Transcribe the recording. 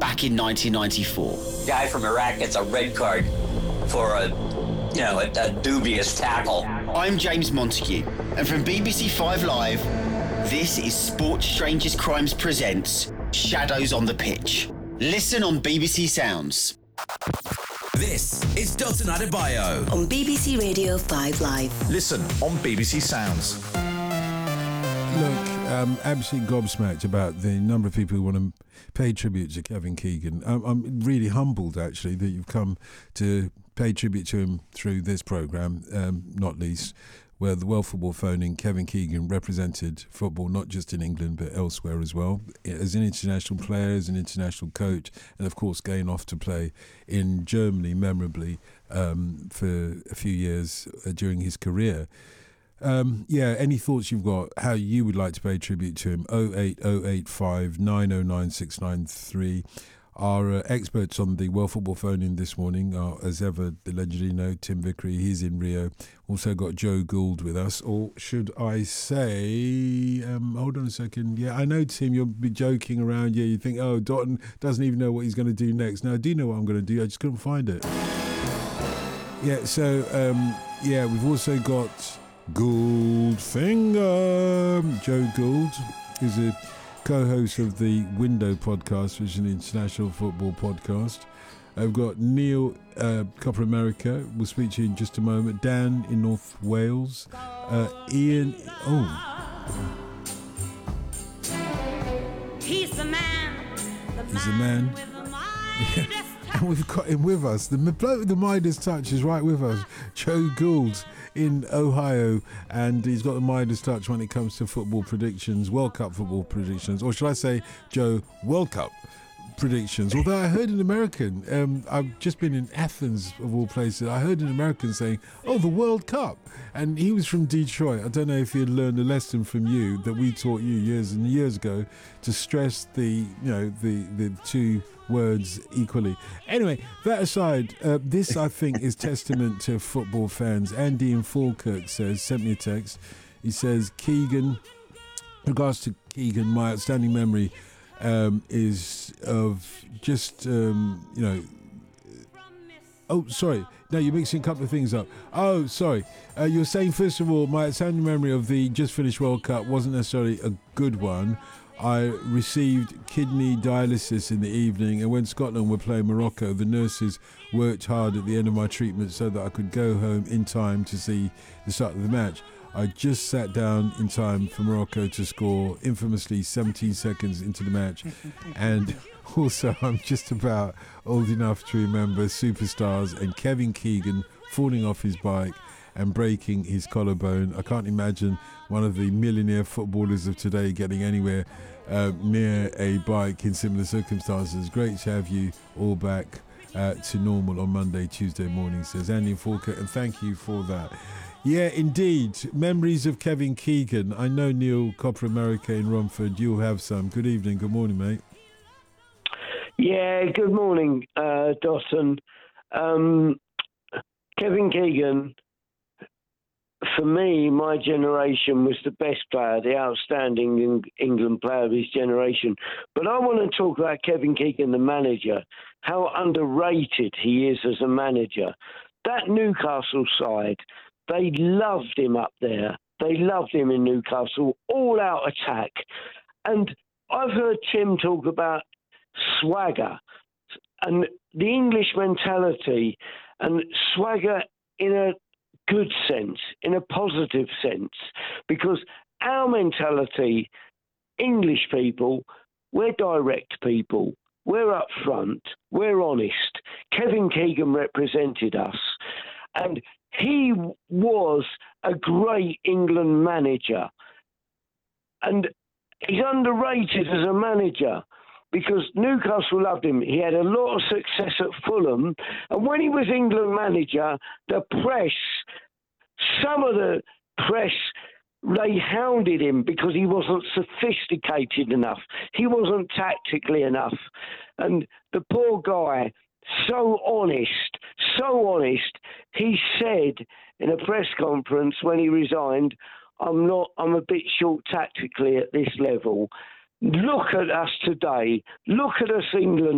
back in 1994. Guy from Iraq gets a red card for a dubious tackle. I'm James Montague, and from BBC 5 Live, this is Sports Strangers Crimes presents Shadows on the Pitch. Listen on BBC Sounds. This is Dotun Adebayo on BBC Radio 5 Live. Listen on BBC Sounds. Look, I'm absolutely gobsmacked about the number of people who want to pay tribute to Kevin Keegan. I'm really humbled, actually, that you've come to pay tribute to him through this programme, not least, where the World Football Phone-in Kevin Keegan represented football not just in England but elsewhere as well, as an international player, as an international coach, and of course going off to play in Germany memorably for a few years during his career. Any thoughts you've got, how you would like to pay tribute to him? 08085 909 693. Our experts on the World Football Phone-in this morning are, as ever, the legendary Tim Vickery. He's in Rio. Also got Joe Gould with us. Or should I say, hold on a second. Yeah, I know, Tim, you'll be joking around. Yeah, you think, oh, Dotun doesn't even know what he's going to do next. No, I do know what I'm going to do. I just couldn't find it. Yeah, so, we've also got Gouldfinger. Joe Gould is a co-host of the Window podcast, which is an international football podcast. I've got Neil, Copper America, we'll speak to you in just a moment. Dan in North Wales. Ian, He's the man. He's the man. With the Midas and we've got him with us. The bloke with the Midas touch is right with us. Joe Gould in Ohio, and he's got the Midas touch when it comes to football predictions, World Cup football predictions, or should I say, Joe, World Cup predictions. Although I heard an American, I've just been in Athens of all places, I heard an American saying, oh, the World Cup, and he was from Detroit. I don't know if he had learned a lesson from you that we taught you years and years ago to stress the two words equally. Anyway, that aside, this I think is testament to football fans. Andy in Falkirk sent me a text. He says, Keegan, in regards to Keegan, my outstanding memory is of just, oh, sorry. No, you're mixing a couple of things up. Oh, sorry. You're saying, first of all, my outstanding memory of the just finished World Cup wasn't necessarily a good one. I received kidney dialysis in the evening, and when Scotland were playing Morocco, the nurses worked hard at the end of my treatment so that I could go home in time to see the start of the match. I just sat down in time for Morocco to score infamously 17 seconds into the match. And also, I'm just about old enough to remember superstars and Kevin Keegan falling off his bike and breaking his collarbone. I can't imagine one of the millionaire footballers of today getting anywhere near a bike in similar circumstances. Great to have you all back to normal on Monday, Tuesday morning, says Andy Falkirk, and thank you for that. Yeah, indeed. Memories of Kevin Keegan. I know Neil Copper America in Romford. You'll have some. Good evening. Good morning, mate. Yeah, good morning, Dotun. Kevin Keegan, for me, my generation was the best player, the outstanding England player of his generation. But I want to talk about Kevin Keegan, the manager, how underrated he is as a manager. That Newcastle side, they loved him up there. They loved him in Newcastle, all-out attack. And I've heard Tim talk about swagger and the English mentality, and swagger in a good sense, in a positive sense, because our mentality, English people, we're direct people, we're upfront, we're honest. Kevin Keegan represented us, and he was a great England manager, and he's underrated as a manager because Newcastle loved him. He had a lot of success at Fulham, and when he was England manager, the press, some of the press, they hounded him because he wasn't sophisticated enough. He wasn't tactically enough. And the poor guy, so honest, he said in a press conference when he resigned, I'm a bit short tactically at this level. Look at us today. Look at us, England.